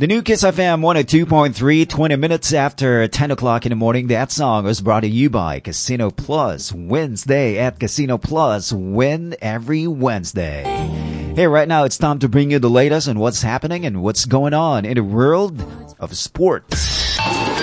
The new Kiss FM 102.3, 20 minutes after 10 o'clock in the morning. That song was brought to you by Casino Plus. Wednesday at Casino Plus. Win every Wednesday. Hey, right now it's time to bring you the latest on what's happening and what's going on in the world of sports.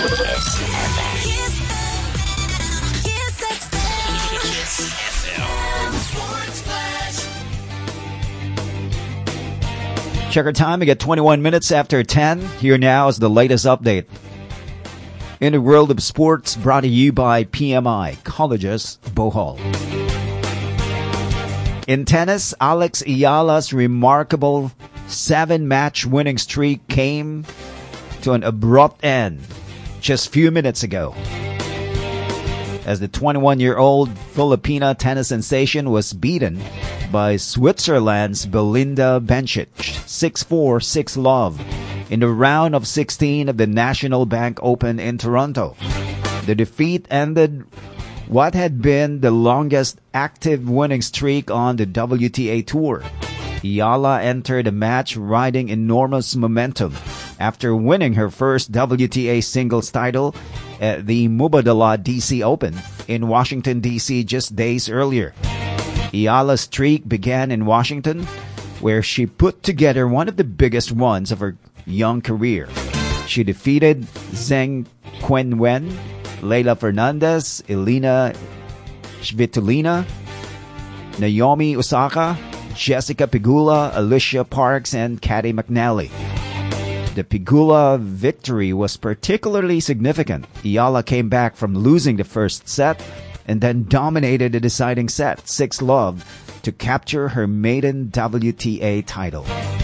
Check our time. We get 21 minutes after 10. Here now is the latest update. In the world of sports, brought to you by PMI, Colleges, Bohol. In tennis, Alex Ayala's remarkable 7-match winning streak came to an abrupt end just few minutes ago, as the 21-year-old Filipina tennis sensation was beaten by Switzerland's Belinda Bencic 6-4, 6-love in the round of 16 of the National Bank Open in Toronto. The defeat ended what had been the longest active winning streak on the WTA Tour. Ayala entered the match riding enormous momentum after winning her first WTA singles title at the Mubadala DC Open in Washington, D.C. just days earlier. Ayala's streak began in Washington, where she put together one of the biggest ones of her young career. She defeated Zheng Qinwen, Leylah Fernandez, Elina Svitolina, Naomi Osaka, Jessica Pegula, Alicia Parks, and Caty McNally. The Pegula victory was particularly significant. Ayala came back from losing the first set and then dominated the deciding set, 6-love, to capture her maiden WTA title.